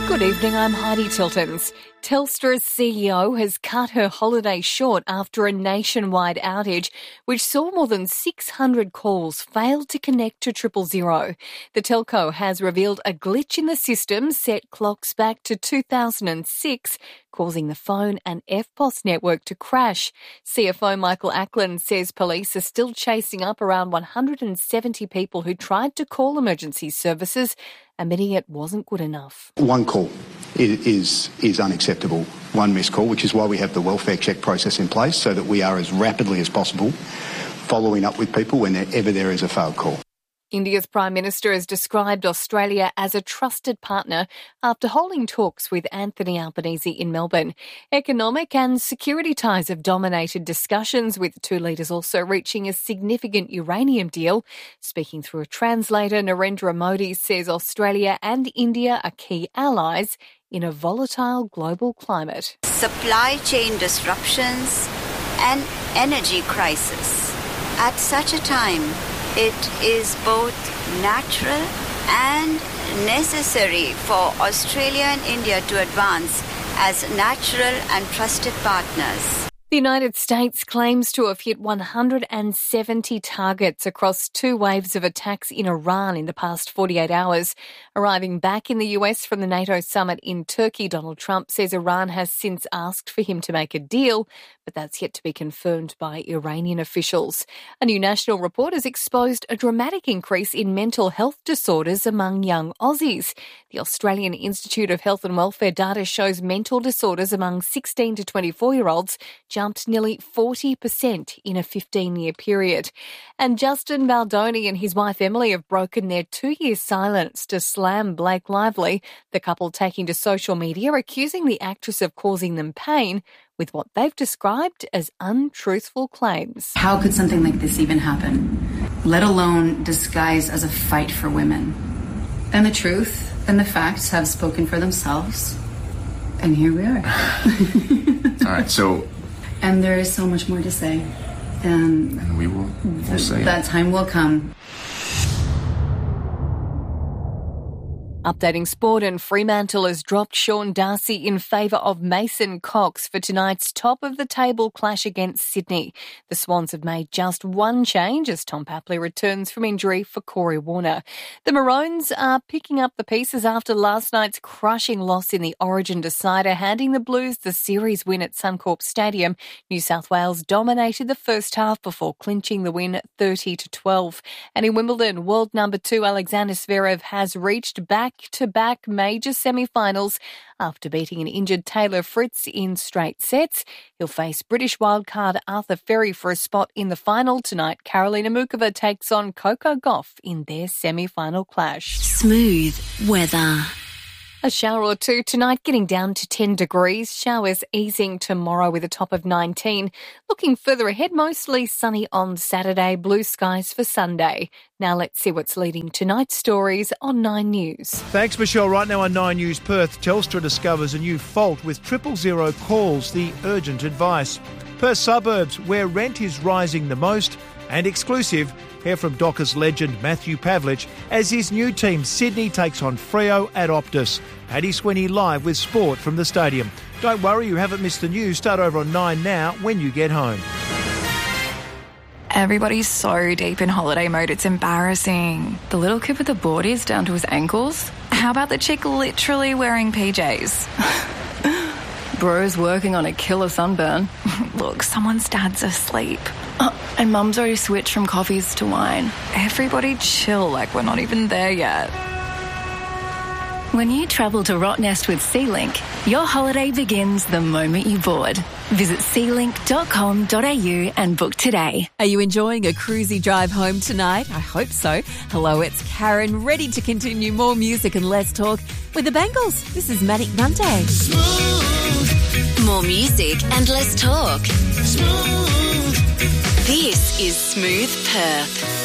Good evening, I'm Heidi Tiltons. Telstra's CEO has cut her holiday short after a nationwide outage, which saw more than 600 calls fail to connect to 000. The telco has revealed a glitch in the system set clocks back to 2006, causing the phone and EFTPOS network to crash. CFO Michael Ackland says police are still chasing up around 170 people who tried to call emergency services, admitting it wasn't good enough. One call is unacceptable. One missed call, which is why we have the welfare check process in place, so that we are as rapidly as possible following up with people whenever there is a failed call. India's Prime Minister has described Australia as a trusted partner after holding talks with Anthony Albanese in Melbourne. Economic and security ties have dominated discussions, with the two leaders also reaching a significant uranium deal. Speaking through a translator, Narendra Modi says Australia and India are key allies in a volatile global climate. Supply chain disruptions and energy crisis. At such a time, it is both natural and necessary for Australia and India to advance as natural and trusted partners. The United States claims to have hit 170 targets across two waves of attacks in Iran in the past 48 hours. Arriving back in the US from the NATO summit in Turkey, Donald Trump says Iran has since asked for him to make a deal, but that's yet to be confirmed by Iranian officials. A new national report has exposed a dramatic increase in mental health disorders among young Aussies. The Australian Institute of Health and Welfare data shows mental disorders among 16 to 24-year-olds jumped nearly 40% in a 15-year period. And Justin Baldoni and his wife Emily have broken their 2-year silence to slam Blake Lively, the couple taking to social media accusing the actress of causing them pain with what they've described as untruthful claims. How could something like this even happen, let alone disguised as a fight for women? And the truth and the facts have spoken for themselves. And here we are. All right, so... And there is so much more to say. And we'll say it. That time will come. Updating sport, and Fremantle has dropped Sean Darcy in favour of Mason Cox for tonight's top-of-the-table clash against Sydney. The Swans have made just one change as Tom Papley returns from injury for Corey Warner. The Maroons are picking up the pieces after last night's crushing loss in the Origin decider, handing the Blues the series win at Suncorp Stadium. New South Wales dominated the first half before clinching the win 30-12. And in Wimbledon, world number 2 Alexander Zverev has reached back-to-back major semi-finals after beating an injured Taylor Fritz in straight sets. He'll face British wildcard Arthur Ferry for a spot in the final tonight. Karolina Muchova takes on Coco Gauff in their semi-final clash. Smooth weather. A shower or two tonight, getting down to 10 degrees. Showers easing tomorrow with a top of 19. Looking further ahead, mostly sunny on Saturday, blue skies for Sunday. Now let's see what's leading tonight's stories on 9 News. Thanks, Michelle. Right now on 9 News Perth, Telstra discovers a new fault with 000 calls the urgent advice. Perth suburbs, where rent is rising the most. And exclusive, hear from Dockers legend Matthew Pavlich as his new team Sydney takes on Freo at Optus. Paddy Sweeney live with sport from the stadium. Don't worry, you haven't missed the news. Start over on 9 now when you get home. Everybody's so deep in holiday mode, it's embarrassing. The little kid with the boardies down to his ankles? How about the chick literally wearing PJs? Bro's working on a killer sunburn. Look, someone's dad's asleep. And mum's already switched from coffees to wine. Everybody chill, like we're not even there yet. When you travel to Rottnest with SeaLink, your holiday begins the moment you board. Visit sealink.com.au and book today. Are you enjoying a cruisy drive home tonight? I hope so. Hello, it's Karen, ready to continue more music and less talk with the Bengals. This is Manik Nante. Smooth. More music and less talk. Smooth. This is Smooth Perth.